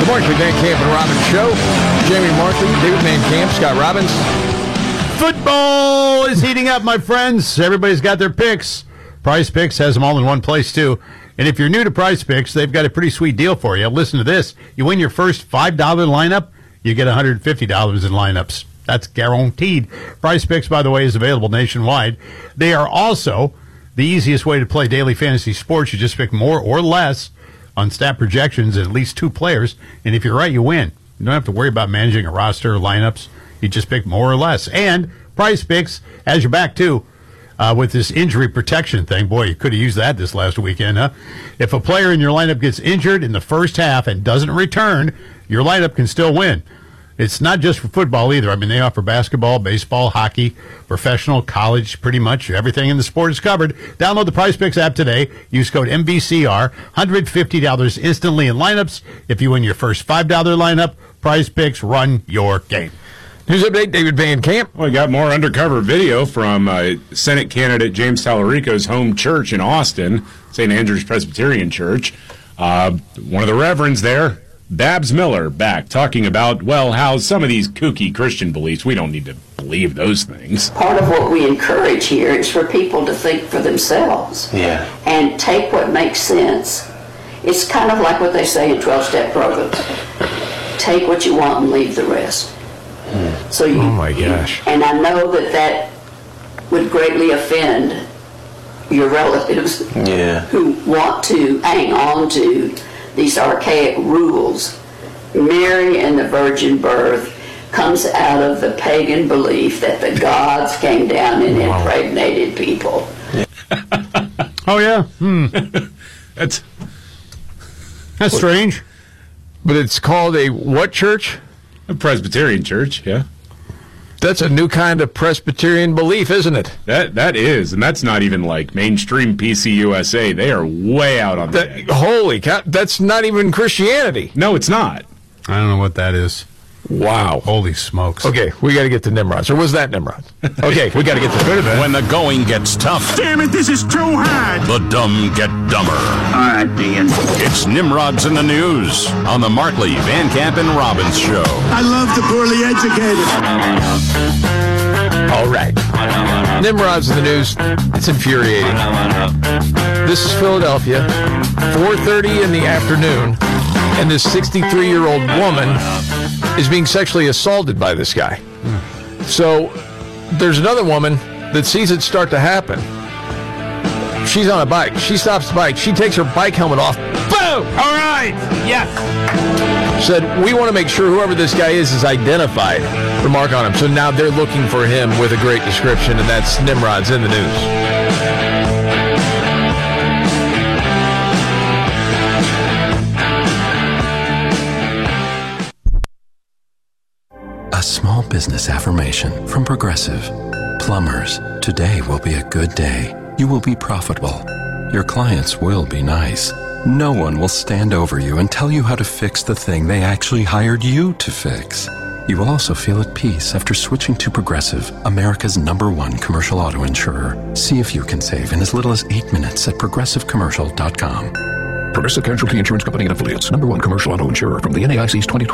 Markley, Van Camp, and Robbins Show. Jamie Markley, David Van Camp, Scott Robbins. Football is heating up, my friends. Everybody's got their picks. Prize Picks has them all in one place, too. And if you're new to Prize Picks, they've got a pretty sweet deal for you. Listen to this. You win your first $5 lineup, you get $150 in lineups. That's guaranteed. Prize Picks, by the way, is available nationwide. They are also the easiest way to play daily fantasy sports. You just pick more or less on stat projections at least two players. And if you're right, you win. You don't have to worry about managing a roster or lineups. You just pick more or less. And Prize Picks has your back, too, with this injury protection thing. Boy, you could have used that this last weekend, huh? If a player in your lineup gets injured in the first half and doesn't return, your lineup can still win. It's not just for football either. I mean, they offer basketball, baseball, hockey, professional, college, pretty much everything in the sport is covered. Download the Prize Picks app today. Use code MVCR. $150 instantly in lineups. If you win your first $5 lineup, Prize Picks, run your game. News update, David Van Camp. Well, we got more undercover video from Senate candidate James Tallarico's home church in Austin, St. Andrew's Presbyterian Church. One of the reverends there, Babs Miller, back talking about, well, how some of these kooky Christian beliefs, we don't need to believe those things. Part of what we encourage here is for people to think for themselves and take what makes sense. It's kind of like what they say in 12-step programs. Take what you want and leave the rest. So you, oh my gosh. And I know that would greatly offend your relatives who want to hang on to these archaic rules. Mary and the virgin birth comes out of the pagan belief that the gods came down and impregnated people. Oh, yeah? That's strange. But it's called a what church? a Presbyterian church, yeah. That's a new kind of Presbyterian belief, isn't it? That is, and that's not even like mainstream PCUSA. They are way out on that. Holy cow, that's not even Christianity. No, it's not. I don't know what that is. Wow. Holy smokes. Okay, we got to get to Nimrods. Or was that Nimrod? Okay, we got to get to When the going gets tough. Damn it, this is too hard. The dumb get dumber. All right, Dean. It's Nimrods in the News on the Markley, Van Camp, and Robbins Show. I love the poorly educated. All right. Nimrods in the News. It's infuriating. This is Philadelphia, 4:30 in the afternoon, and this 63-year-old woman is being sexually assaulted by this guy. So there's another woman that sees it start to happen. She's on a bike. She stops the bike. She takes her bike helmet off. Boom! All right. Yes. Said, we want to make sure whoever this guy is identified. Remark on him. So now they're looking for him with a great description, and that's Nimrod's in the News. A small business affirmation from Progressive. Plumbers, today will be a good day. You will be profitable. Your clients will be nice. No one will stand over you and tell you how to fix the thing they actually hired you to fix. You will also feel at peace after switching to Progressive, America's #1 commercial auto insurer. See if you can save in as little as 8 minutes at progressivecommercial.com. Progressive Casualty Insurance Company and Affiliates, #1 commercial auto insurer from the NAIC's 2020